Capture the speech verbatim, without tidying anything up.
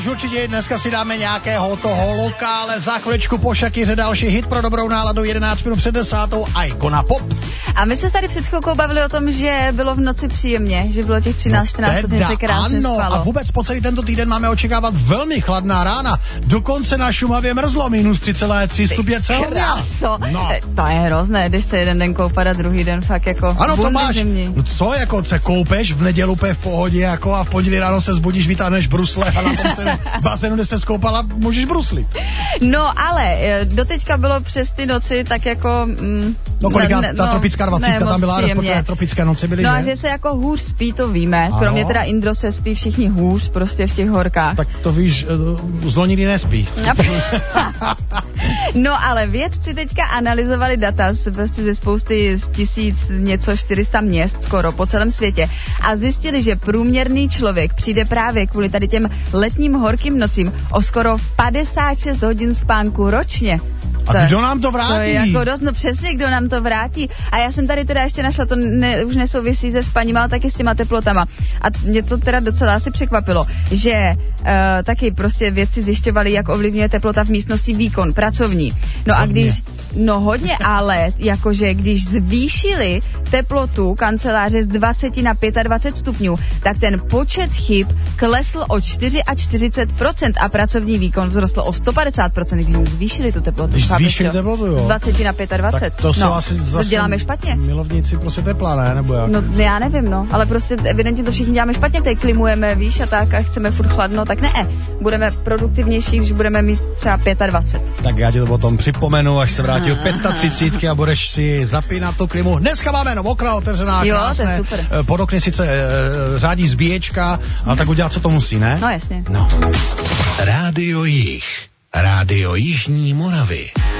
což určitě dneska si dáme nějakého toho lokále. Za chviličku po Shakiře další hit pro dobrou náladu, jedenáct minut před desátou a Ikona Pop. A my se tady před chvilkou bavili o tom, že bylo v noci příjemně, že bylo těch třináct čtrnáct stupňů, se krásně ano, spalo. a vůbec po celý tento týden máme očekávat velmi chladná rána. Dokonce na Šumavě mrzlo minus tři celá tři stupně Celsia. No. To je hrozné, když se jeden den koupat a druhý den fakt jako ano, to máš. Zimní. No co, jako se koupeš v nedělu v pohodě jako a v pondělí ráno se zbudíš, vytáhneš brusle a na tom ten bazénu, kde se skoupala, můžeš bruslit. No ale doteďka bylo přes ty noci tak jako... Mm, no kolik ne, ta no, tropická dvacítka tam byla, respektive tropické noci byly, no ne? a že se jako hůř spí, to víme, ano. Kromě teda Indro se spí všichni hůř prostě v těch horkách. Tak to víš, zlo nikdy nespí. No ale vědci teďka analyzovali data z, prostě ze spousty z tisíc něco čtyři sta měst skoro po celém světě a zjistili, že průměrný člověk přijde právě kvůli tady těm letním horkým nocím o skoro padesát šest hodin spánku ročně. A to, kdo nám to vrátí? To je jako dost, no přesně, kdo nám to vrátí. A já jsem tady teda ještě našla, to ne, už nesouvisí se spaním, ale taky s těma teplotama. A mě to teda docela asi překvapilo, že uh, taky prostě vědci zjišťovali, jak ovlivňuje teplota v místnosti výkon pracovní. No hodně. A když, no hodně, ale jakože když zvýšili teplotu kanceláře z dvacet na dvacet pět stupňů, tak ten počet chyb klesl o čtyřicet čtyři procent a pracovní výkon vzrostl o sto padesát procent, když zvýšili tu teplotu. Když zvýšili teplotu, jo. Z dvacet na dvacet pět. Tak to jsou no, asi zase to děláme špatně. Milovníci prostě tepla, ne? Nebo jak? No já nevím, no, ale prostě evidentně to všichni děláme špatně, teď klimujeme, víš, a tak a chceme furt chladno, tak ne. Budeme produktivnější, když budeme mít třeba dvacet pět. Tak já ti to potom připomenu, až se vrátí o třicet pět a budeš si zapínat tu klimu. Dneska máme jenom okna otevřená, jo, krásné. To je super. Pod okny sice e, řádí zbíječka, ale tak udělat, co to musí, ne? No jasně. No. Rádio Jih. Rádio Jižní Moravy.